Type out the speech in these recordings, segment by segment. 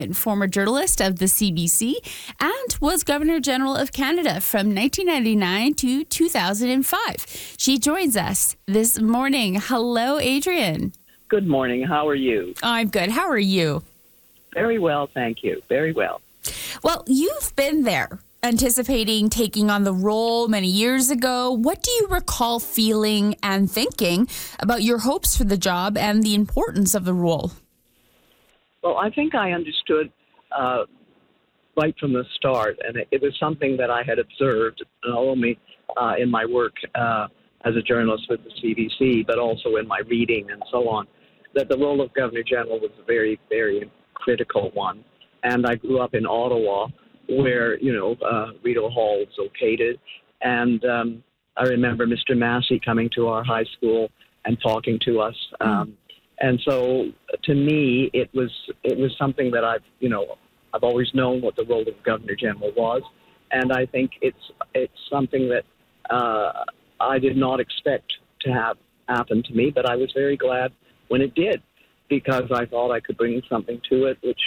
former journalist of the CBC, and was Governor General of Canada from 1999 to 2005. She joins us this morning. Hello, Adrienne. Good morning. How are you? I'm good. How are you? Very well, thank you. Very well. Well, you've been there, anticipating taking on the role many years ago. What do you recall feeling and thinking about your hopes for the job and the importance of the role? Well, I think I understood right from the start, and it was something that I had observed not only in my work as a journalist with the CBC, but also in my reading and so on, that the role of Governor General was a very, very critical one. And I grew up in Ottawa, where, Rideau Hall is located. And I remember Mr. Massey coming to our high school and talking to us. And so, to me, it was something that I've always known what the role of Governor General was, and I think it's something that I did not expect to have happen to me, but I was very glad when it did, because I thought I could bring something to it, which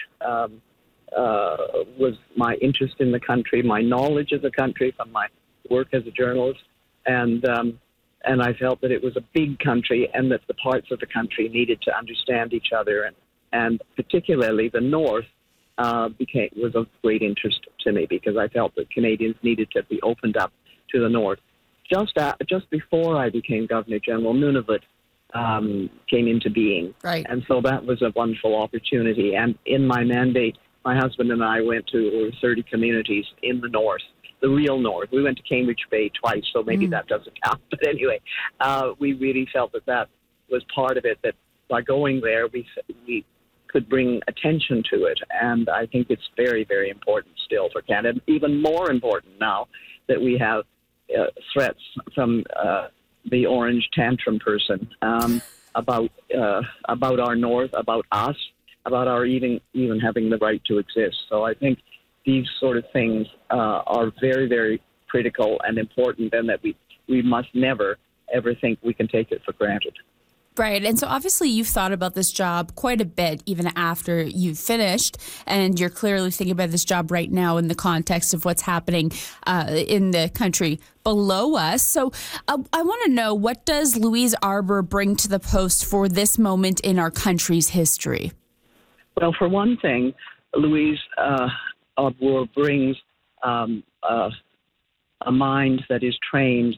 was my interest in the country, my knowledge of the country from my work as a journalist, and I felt that it was a big country and that the parts of the country needed to understand each other. And particularly the North was of great interest to me, because I felt that Canadians needed to be opened up to the North. Just before I became Governor General, Nunavut came into being. Right. And so that was a wonderful opportunity. And in my mandate, my husband and I went to over 30 communities in the North. The real North. We went to Cambridge Bay twice, so maybe that doesn't count. But anyway, we really felt that was part of it, that by going there, we could bring attention to it. And I think it's very, very important still for Canada, even more important now that we have threats from the orange tantrum person about our North, about us, about our even having the right to exist. So I think these sort of things are very, very critical and important, and that we must never, ever think we can take it for granted. Right. And so obviously you've thought about this job quite a bit, even after you've finished, and you're clearly thinking about this job right now in the context of what's happening in the country below us. So I want to know, what does Louise Arbour bring to the post for this moment in our country's history? Well, for one thing, Louise Arbour brings a mind that is trained,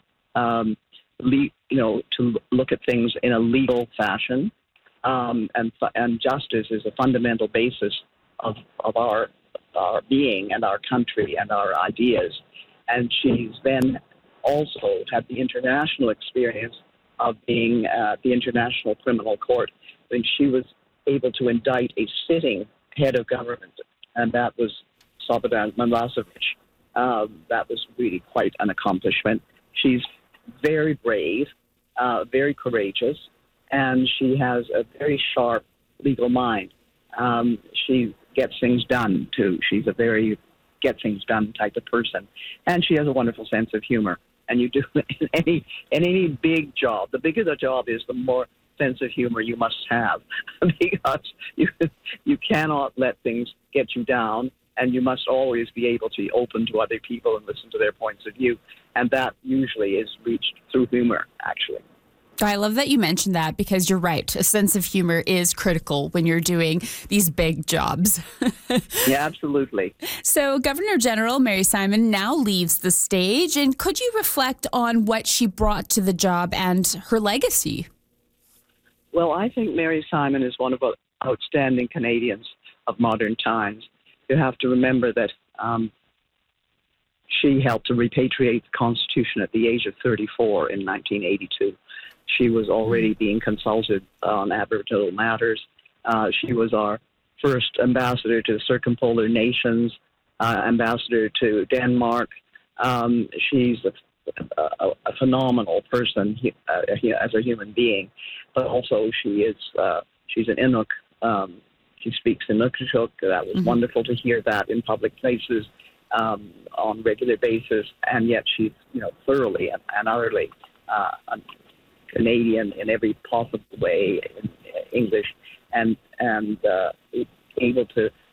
to look at things in a legal fashion, and justice is a fundamental basis of our being and our country and our ideas. And she's then also had the international experience of being at the International Criminal Court when she was able to indict a sitting head of government, and that was Slobodan Milosevic. That was really quite an accomplishment. She's very brave, very courageous, and she has a very sharp legal mind. She gets things done, too. She's a very get-things-done type of person. And she has a wonderful sense of humor. And you do in any big job, the bigger the job is, the more sense of humor you must have, because you cannot let things get you down, and you must always be able to be open to other people and listen to their points of view. And that usually is reached through humor, actually. I love that you mentioned that, because you're right. A sense of humor is critical when you're doing these big jobs. Yeah, absolutely. So Governor General Mary Simon now leaves the stage. And could you reflect on what she brought to the job and her legacy? Well, I think Mary Simon is one of the outstanding Canadians of modern times. You have to remember that she helped to repatriate the Constitution at the age of 34 in 1982. She was already being consulted on Aboriginal matters. She was our first ambassador to the circumpolar nations, ambassador to Denmark. She's a phenomenal person as a human being, but also she's an Inuk. She speaks Inuktitut. That was wonderful to hear that in public places on a regular basis, and yet she's thoroughly and utterly Canadian in every possible way, in English, and able to